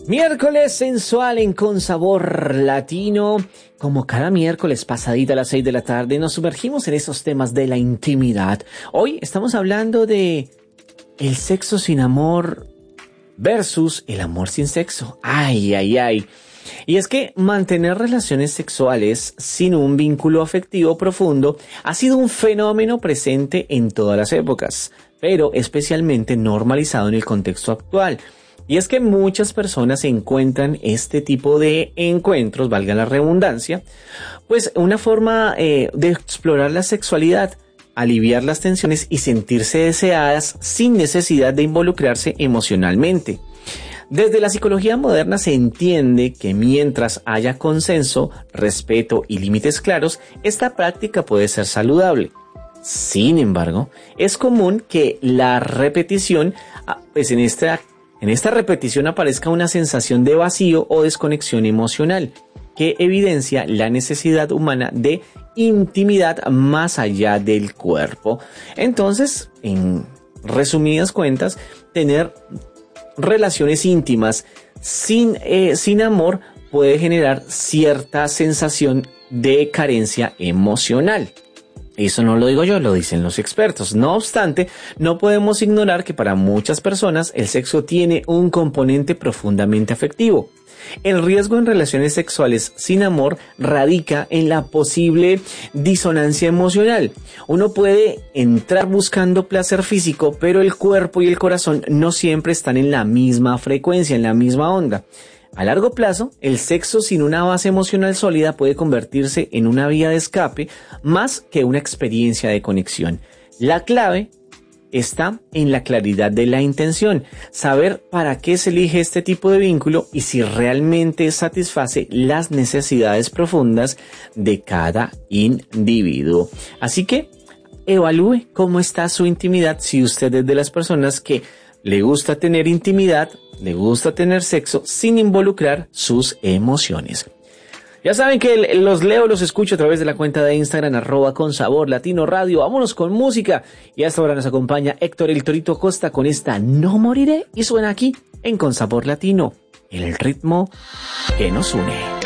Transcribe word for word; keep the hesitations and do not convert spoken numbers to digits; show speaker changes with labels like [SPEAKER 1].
[SPEAKER 1] Miércoles sensual en Con Sabor Latino. Como cada miércoles pasadita a las seis de la tarde nos sumergimos en esos temas de la intimidad. Hoy estamos hablando de el sexo sin amor versus el amor sin sexo. Ay, ay, ay. Y es que mantener relaciones sexuales sin un vínculo afectivo profundo ha sido un fenómeno presente en todas las épocas, pero especialmente normalizado en el contexto actual. Y es que muchas personas encuentran este tipo de encuentros, valga la redundancia, pues una forma eh, de explorar la sexualidad, aliviar las tensiones y sentirse deseadas sin necesidad de involucrarse emocionalmente. Desde la psicología moderna se entiende que mientras haya consenso, respeto y límites claros, esta práctica puede ser saludable. Sin embargo, es común que la repetición, pues en esta En esta repetición aparezca una sensación de vacío o desconexión emocional que evidencia la necesidad humana de intimidad más allá del cuerpo. Entonces, en resumidas cuentas, tener relaciones íntimas sin, eh, sin amor puede generar cierta sensación de carencia emocional. Eso no lo digo yo, lo dicen los expertos. No obstante, no podemos ignorar que para muchas personas el sexo tiene un componente profundamente afectivo. El riesgo en relaciones sexuales sin amor radica en la posible disonancia emocional. Uno puede entrar buscando placer físico, pero el cuerpo y el corazón no siempre están en la misma frecuencia, en la misma onda. A largo plazo, el sexo sin una base emocional sólida puede convertirse en una vía de escape más que una experiencia de conexión. La clave está en la claridad de la intención, saber para qué se elige este tipo de vínculo y si realmente satisface las necesidades profundas de cada individuo. Así que evalúe cómo está su intimidad si usted es de las personas que le gusta tener intimidad, le gusta tener sexo sin involucrar sus emociones. Ya saben que los leo, los escucho a través de la cuenta de Instagram, arroba con sabor latino radio. Vámonos con música. Y hasta ahora nos acompaña Héctor el Torito Costa con esta No Moriré. Y suena aquí en Con Sabor Latino, el ritmo que nos une.